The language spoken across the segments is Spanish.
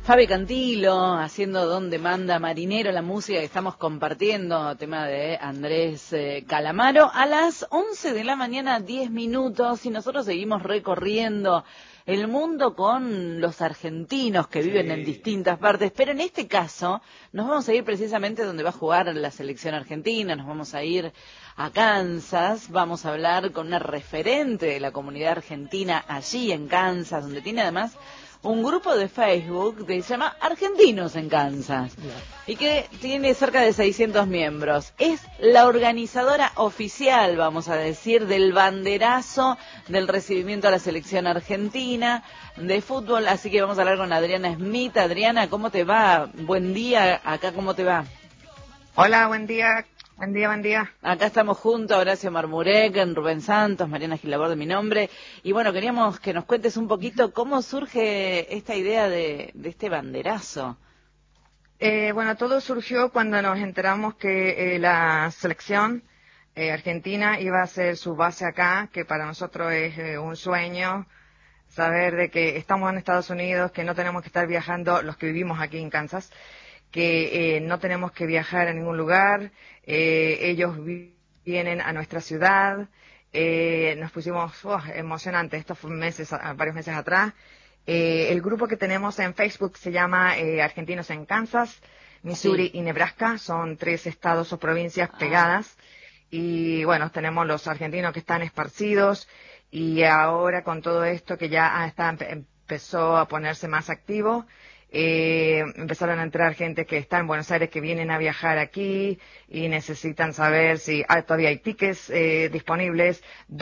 Fabi Cantilo haciendo Donde Manda Marinero, la música que estamos compartiendo, tema de Andrés Calamaro, a las 11 de la mañana, 10 minutos, y nosotros seguimos recorriendo el mundo con los argentinos que viven en distintas partes, pero en este caso nos vamos a ir precisamente donde va a jugar la selección argentina, nos vamos a ir a Kansas, vamos a hablar con una referente de la comunidad argentina allí en Kansas, donde tiene además un grupo de Facebook que se llama Argentinos en Kansas y que tiene cerca de 600 miembros. Es la organizadora oficial, vamos a decir, del banderazo del recibimiento a la selección argentina de fútbol, así que vamos a hablar con Adriana Smith. Adriana, ¿cómo te va? Buen día, acá ¿cómo te va? Hola, buen día. Buen día, buen día. Acá estamos juntos, Horacio Marmurek, Rubén Santos, Mariana Gilabor de mi nombre. Y bueno, queríamos que nos cuentes un poquito cómo surge esta idea de este banderazo. Bueno, todo surgió cuando nos enteramos que la selección argentina iba a hacer su base acá, que para nosotros es un sueño saber de que estamos en Estados Unidos, que no tenemos que estar viajando, los que vivimos aquí en Kansas, que no tenemos que viajar a ningún lugar, ellos vienen a nuestra ciudad, nos pusimos emocionantes, esto fue varios meses atrás. El grupo que tenemos en Facebook se llama Argentinos en Kansas, Missouri y Nebraska, son 3 estados o provincias pegadas, y bueno, tenemos los argentinos que están esparcidos, y ahora con todo esto que ya empezó a ponerse más activo, empezaron a entrar gente que está en Buenos Aires, que vienen a viajar aquí y necesitan saber si todavía hay tickets disponibles,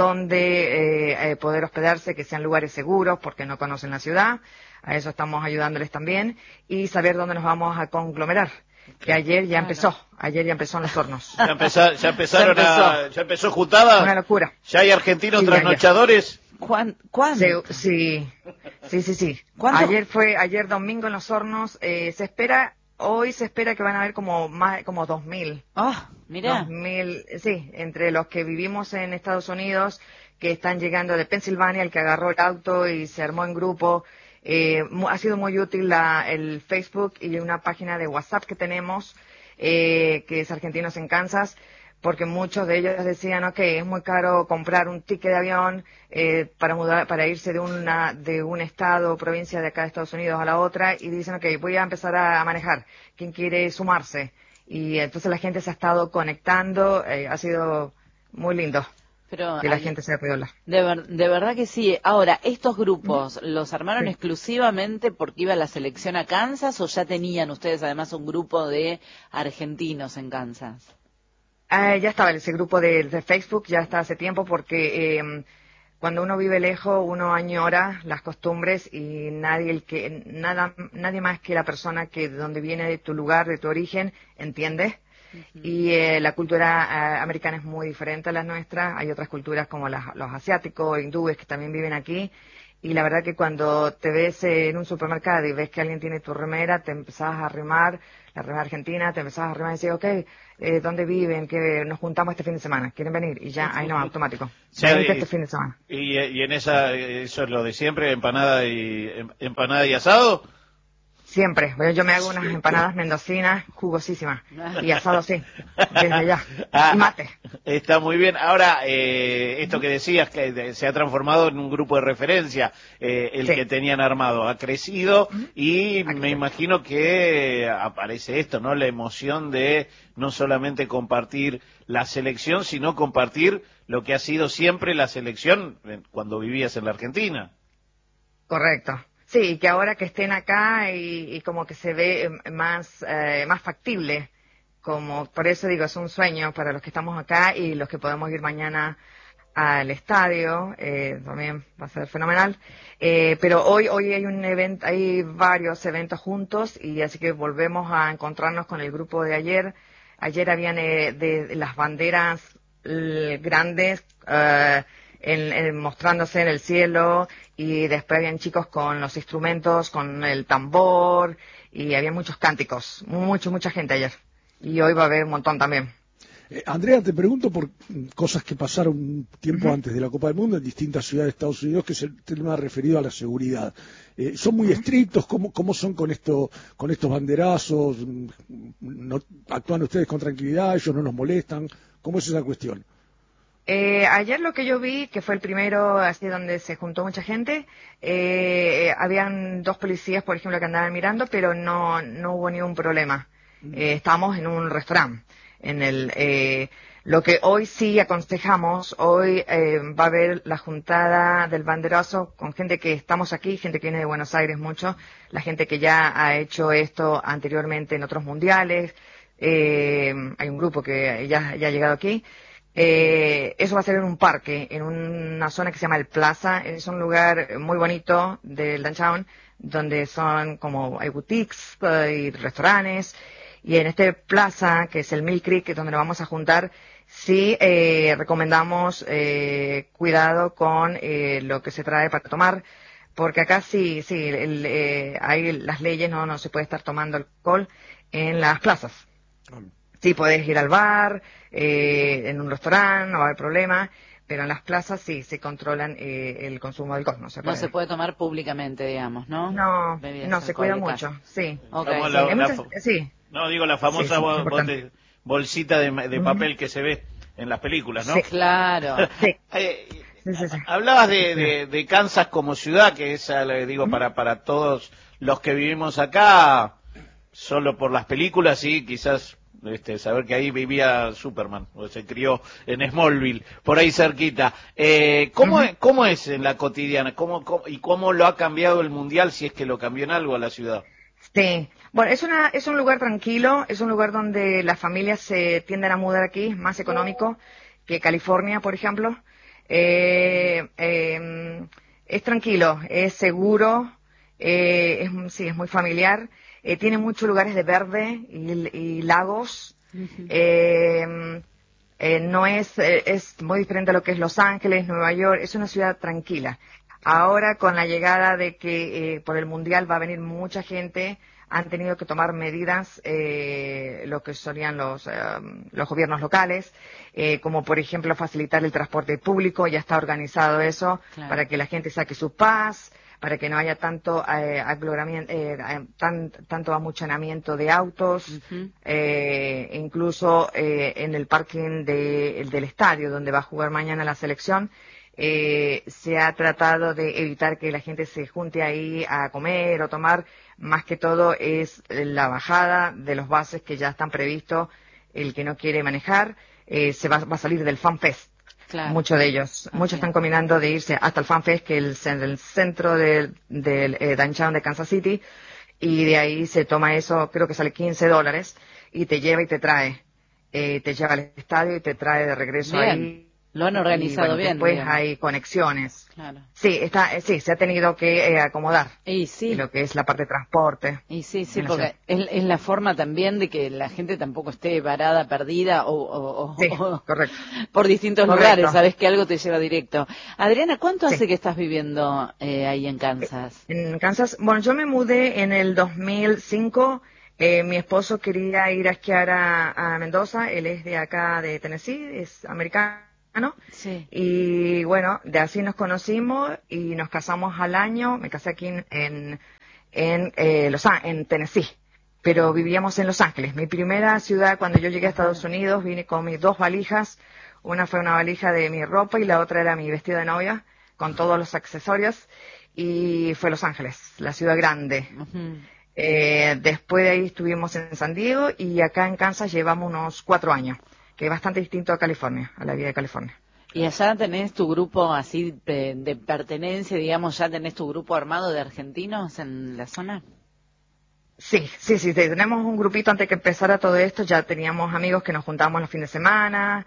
dónde poder hospedarse, que sean lugares seguros porque no conocen la ciudad. A eso estamos ayudándoles también, y saber dónde nos vamos a conglomerar. Que ayer ya empezó en los hornos. Ya empezó juntada. Una locura. Ya hay argentinos trasnochadores. ¿Cuándo? Sí. ¿Cuándo? Ayer domingo en los hornos. Hoy se espera que van a haber como 2.000. Mira. 2.000, sí, entre los que vivimos en Estados Unidos, que están llegando de Pensilvania, el que agarró el auto y se armó en grupo. Ha sido muy útil el Facebook y una página de WhatsApp que tenemos, que es Argentinos en Kansas, porque muchos de ellos decían, es muy caro comprar un ticket de avión para irse de un estado o provincia de acá de Estados Unidos a la otra, y dicen, voy a empezar a manejar, ¿quién quiere sumarse? Y entonces la gente se ha estado conectando, ha sido muy lindo. Pero que la gente se podido hablar. De verdad que sí. Ahora, ¿estos grupos los armaron exclusivamente porque iba la selección a Kansas, o ya tenían ustedes además un grupo de argentinos en Kansas? Ya estaba ese grupo de Facebook, ya está hace tiempo, porque cuando uno vive lejos, uno añora las costumbres, y nadie más que la persona que de donde viene, de tu lugar, de tu origen, entiende. Y la cultura americana es muy diferente a la nuestra. Hay otras culturas como los asiáticos, hindúes, que también viven aquí. Y la verdad que cuando te ves en un supermercado y ves que alguien tiene tu remera, te empezás a arrimar, la remera argentina, te empezás a arrimar y decís, ¿dónde viven? Que nos juntamos este fin de semana, ¿quieren venir? Y ya, ahí no, automático. Sí, este fin de semana. Y en eso es lo de siempre, empanada y asado. Siempre. Yo me hago unas empanadas mendocinas jugosísimas. Y asado sí, desde ya. Y mate. Está muy bien. Ahora, esto que decías, que se ha transformado en un grupo de referencia, que tenían armado. Ha crecido y me imagino que aparece esto, ¿no? La emoción de no solamente compartir la selección, sino compartir lo que ha sido siempre la selección cuando vivías en la Argentina. Correcto. Sí, que ahora que estén acá y como que se ve más factible, como por eso digo, es un sueño para los que estamos acá y los que podemos ir mañana al estadio, también va a ser fenomenal. Pero hoy hay un evento, hay varios eventos juntos, y así que volvemos a encontrarnos con el grupo de ayer. Ayer habían de las banderas grandes, mostrándose en el cielo, y después habían chicos con los instrumentos, con el tambor, y había muchos cánticos, mucha gente ayer, y hoy va a haber un montón también. Andrea, te pregunto por cosas que pasaron un tiempo antes de la Copa del Mundo en distintas ciudades de Estados Unidos, que es el tema referido a la seguridad. ¿Son muy estrictos? ¿Cómo son con estos banderazos? ¿No, actúan ustedes con tranquilidad? ¿Ellos no nos molestan? ¿Cómo es esa cuestión? Ayer lo que yo vi, que fue el primero así donde se juntó mucha gente, habían 2 policías, por ejemplo, que andaban mirando, pero no hubo ningún problema. Estábamos en un restaurante. Lo que hoy sí aconsejamos, hoy va a haber la juntada del banderazo con gente que estamos aquí, gente que viene de Buenos Aires mucho, la gente que ya ha hecho esto anteriormente en otros mundiales, hay un grupo que ya ha llegado aquí. Eso va a ser en un parque, en una zona que se llama el Plaza. Es un lugar muy bonito del downtown, donde hay boutiques y restaurantes. Y en este plaza, que es el Mill Creek, que es donde nos vamos a juntar, sí recomendamos cuidado con lo que se trae para tomar, porque acá sí, hay las leyes, no se puede estar tomando alcohol en las plazas. Sí, podés ir al bar, en un restaurante, no va a haber problema, pero en las plazas sí se controlan el consumo de alcohol. No se puede tomar públicamente, digamos, ¿no? No, se cuida mucho, sí. Okay. Sí. No, digo la famosa bolsita de papel que se ve en las películas, ¿no? Sí, claro. Sí. Hablabas de Kansas como ciudad, que es, digo, para todos los que vivimos acá, solo por las películas y quizás saber que ahí vivía Superman, o se crió en Smallville, por ahí cerquita. ¿Cómo es en la cotidiana? ¿Cómo lo ha cambiado el Mundial, si es que lo cambió en algo a la ciudad? Sí, bueno, es un lugar tranquilo, es un lugar donde las familias se tienden a mudar aquí, es más económico que California, por ejemplo. Es tranquilo, es seguro, es muy familiar, tiene muchos lugares de verde y lagos. No es muy diferente a lo que es Los Ángeles, Nueva York, es una ciudad tranquila. Ahora, con la llegada de que por el Mundial va a venir mucha gente, han tenido que tomar medidas lo que solían los gobiernos locales, como por ejemplo facilitar el transporte público. Ya está organizado eso, claro, para que la gente saque su paz, para que no haya tanto tanto amuchonamiento de autos. Incluso en el parking del estadio donde va a jugar mañana la selección, se ha tratado de evitar que la gente se junte ahí a comer o tomar. Más que todo es la bajada de los buses que ya están previstos. El que no quiere manejar se va a salir del Fan Fest. Claro. Muchos de ellos. Muchos están combinando de irse hasta el Fan Fest, que es el centro del downtown de Kansas City, y de ahí se toma eso, creo que sale $15, y te lleva y te trae. Te lleva al estadio y te trae de regreso ahí. Lo han organizado bien. Después hay conexiones. Claro. Sí, se ha tenido que acomodar. Y sí. En lo que es la parte de transporte. Y sí, porque es la forma también de que la gente tampoco esté varada, perdida sí, correcto. por distintos lugares. Sabes que algo te lleva directo. Adriana, ¿cuánto hace que estás viviendo ahí en Kansas? En Kansas, bueno, yo me mudé en el 2005. Mi esposo quería ir a esquiar a Mendoza. Él es de acá, de Tennessee, es americano. Sí. Y bueno, de así nos conocimos y nos casamos al año. Me casé aquí en Tennessee, pero vivíamos en Los Ángeles. Mi primera ciudad, cuando yo llegué a Estados Unidos, vine con mis 2 valijas. Una fue una valija de mi ropa y la otra era mi vestido de novia, con todos los accesorios. Y fue Los Ángeles, la ciudad grande. Después de ahí estuvimos en San Diego y acá en Kansas llevamos unos 4 años. Que es bastante distinto a California, a la vida de California. ¿Y allá tenés tu grupo así de pertenencia, digamos, ya tenés tu grupo armado de argentinos en la zona? Sí, tenemos un grupito antes que empezara todo esto, ya teníamos amigos que nos juntábamos los fines de semana,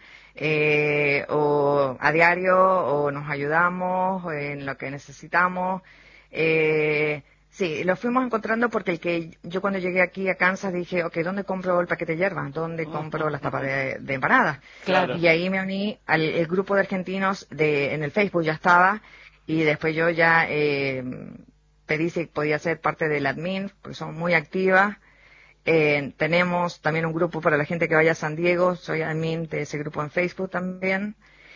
o a diario, o nos ayudamos en lo que necesitamos. Sí, lo fuimos encontrando porque yo cuando llegué aquí a Kansas dije, okay, ¿dónde compro el paquete de hierba? ¿Dónde compro las tapas de empanadas? Claro. Y ahí me uní al grupo de argentinos en el Facebook, ya estaba, y después yo ya pedí si podía ser parte del admin, porque son muy activas. Tenemos también un grupo para la gente que vaya a San Diego, soy admin de ese grupo en Facebook también.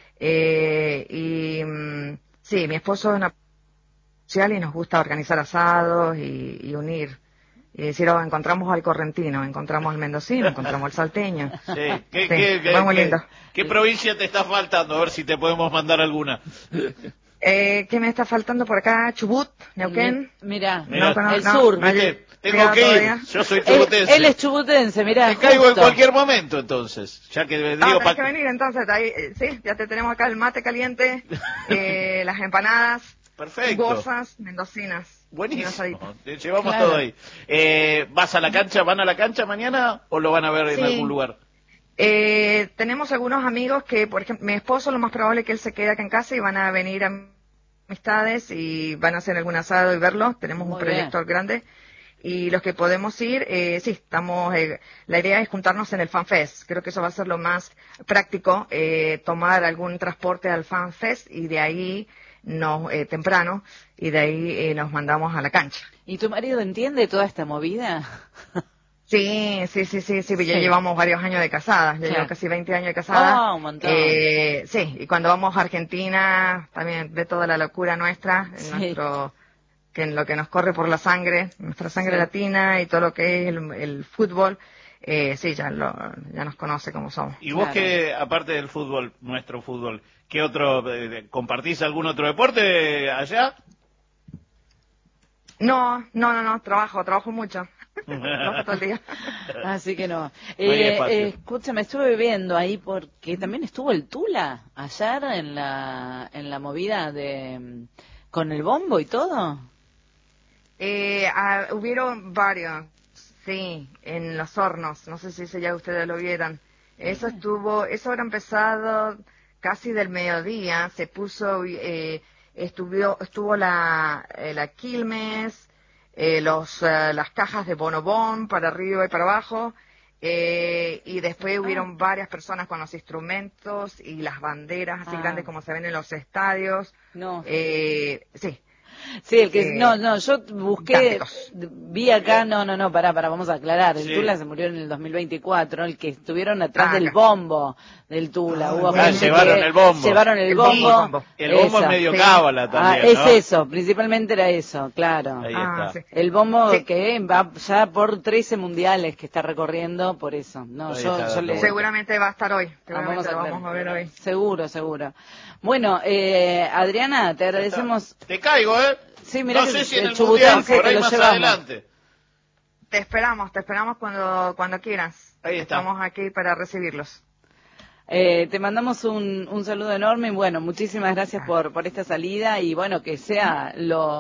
Sí, mi esposo es una social y nos gusta organizar asados y unir. Y decir, encontramos al correntino, encontramos al mendocino, encontramos al salteño. Sí. Fue muy lindo. ¿Qué provincia te está faltando? A ver si te podemos mandar alguna. ¿Qué me está faltando por acá? Chubut, Neuquén. Mira, el no, sur. Tengo que ir, yo soy chubutense. Él es chubutense, mirá. Te caigo en cualquier momento, entonces. Ya que digo, tenés que venir entonces, ahí, sí, ya te tenemos acá el mate caliente, las empanadas. Perfecto. Jugosas, mendocinas. Buenísimo. Llevamos todo ahí. ¿Vas a la cancha? ¿Van a la cancha mañana o lo van a ver en algún lugar? Tenemos algunos amigos que, por ejemplo, mi esposo lo más probable es que él se quede acá en casa y van a venir amistades y van a hacer algún asado y verlo. Tenemos un proyector grande. Y los que podemos ir, sí, estamos, la idea es juntarnos en el FanFest. Creo que eso va a ser lo más práctico, tomar algún transporte al FanFest y de ahí temprano, y de ahí nos mandamos a la cancha. ¿Y tu marido entiende toda esta movida? Sí, ya llevamos varios años de casadas, ya llevo casi 20 años de casada. Un montón. Sí, y cuando vamos a Argentina también ve toda la locura nuestra, en lo que nos corre por la sangre, nuestra sangre latina y todo lo que es el fútbol. Sí, ya nos conoce como somos. ¿Y vos que, aparte del fútbol, nuestro fútbol, qué otro, compartís algún otro deporte allá? No, trabajo mucho. Trabajo todo el día. Así que no. Escúchame, estuve viendo ahí porque también estuvo el Tula ayer en la movida con el bombo y todo. Hubieron varios. Sí, en los hornos, no sé si ya ustedes lo vieron. Eso habrá empezado casi del mediodía, se puso, estuvo la quilmes, las cajas de bonobón para arriba y para abajo, y después hubieron varias personas con los instrumentos y las banderas así grandes como se ven en los estadios. Sí. Sí, yo busqué, vi acá, pará, vamos a aclarar, el Tula se murió en el 2024, el que estuvieron atrás del bombo del Tula, hubo gente llevaron el bombo. Llevaron el bombo. El bombo es medio cábala también, es ¿no? eso, principalmente era eso, claro. Ahí está. Sí. El bombo que va ya por 13 mundiales que está recorriendo, por eso. Seguramente va a estar hoy, vamos a ver hoy. Seguro. Bueno, Adriana, te agradecemos. Te caigo, Sí, mirá, no sé si en el chubutense mundial, por ahí te lo más llevamos. adelante. Te esperamos cuando quieras. Ahí está. Estamos aquí para recibirlos. Te mandamos un saludo enorme y bueno, muchísimas gracias por esta salida y bueno, que sea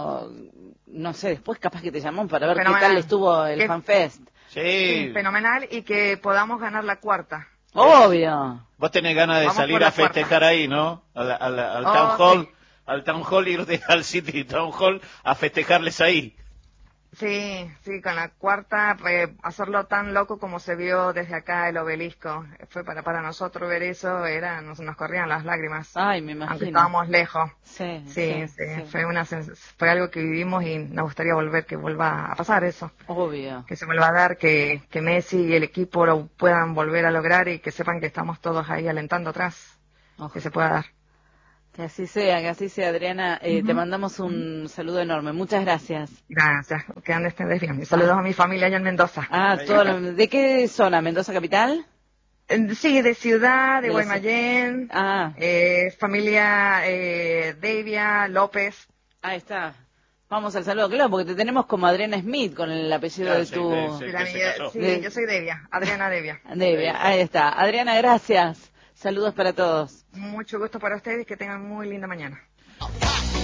no sé, después capaz que te llamamos para ver qué tal estuvo el FanFest. Sí, fenomenal, y que podamos ganar la cuarta. Obvio. Vos tenés ganas de salir a festejar ahí, ¿no? Al Town Hall. Sí. Al Town Hall, ir al City Town Hall a festejarles ahí. Sí, con la cuarta, hacerlo tan loco como se vio desde acá el obelisco. Fue para nosotros ver eso, nos corrían las lágrimas. Ay, me imagino. Aunque estábamos lejos. Sí. Fue algo que vivimos y nos gustaría que vuelva a pasar eso. Obvio. Que se vuelva a dar, que Messi y el equipo lo puedan volver a lograr y que sepan que estamos todos ahí alentando atrás. Que se pueda dar. Que así sea, Adriana. Te mandamos un saludo enorme. Muchas gracias. Gracias. Que andes bien. Saludos a mi familia allá en Mendoza. ¿De qué zona? ¿Mendoza capital? Sí, de Ciudad, de Guaymallén. Familia Devia, López. Ahí está. Vamos al saludo, claro, porque te tenemos como Adriana Smith con el apellido de tu... yo soy Devia, Adriana Devia. Devia, ahí está. Adriana, gracias. Saludos para todos. Mucho gusto para ustedes, que tengan muy linda mañana.